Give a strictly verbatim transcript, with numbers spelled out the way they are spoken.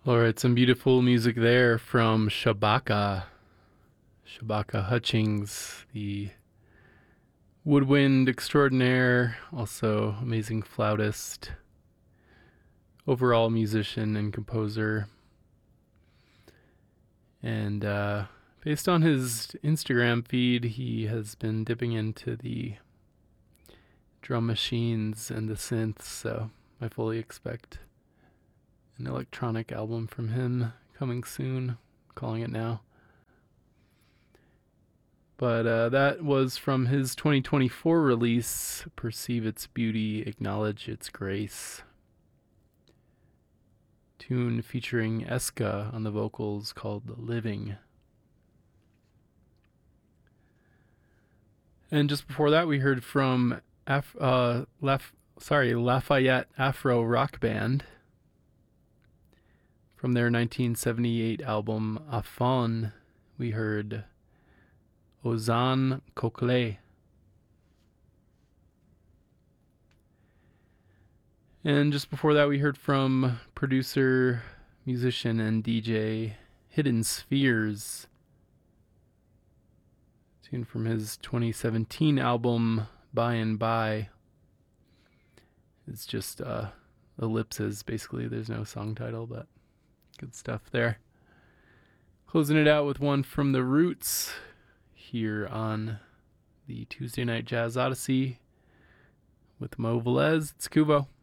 All right, some beautiful music there from Shabaka. Shabaka Hutchings, the woodwind extraordinaire, also amazing flautist, overall musician and composer. And uh, based on his Instagram feed, he has been dipping into the drum machines and the synths, so I fully expect an electronic album from him coming soon, calling it now. But uh, that was from his twenty twenty-four release, Perceive Its Beauty, Acknowledge Its Grace. Tune featuring Eska on the vocals called Living. And just before that, we heard from Af- uh, Laf- sorry, Lafayette Afro Rock Band from their nineteen seventy-eight album Afon. We heard Ozan Kokle. And just before that, we heard from producer, musician, and D J Hidden Spheres. Tune from his twenty seventeen album By and By. It's just uh, ellipses, basically. There's no song title, but good stuff there. Closing it out with one from The Roots here on the Tuesday Night Jazz Odyssey with Mo Velez. It's Kuvo.